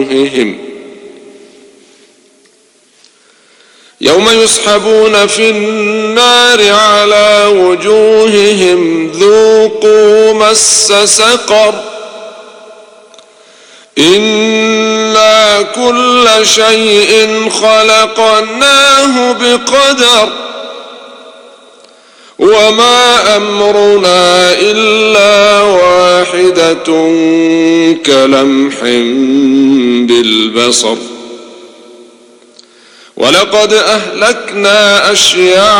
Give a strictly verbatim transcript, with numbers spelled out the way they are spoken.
وجوههم يوم يسحبون في النار على وجوههم ذوقوا مس سقر إنا كل شيء خلقناه بقدر وما أمرنا إلا واحدة كلمح بالبصر ولقد أهلكنا أشياعهم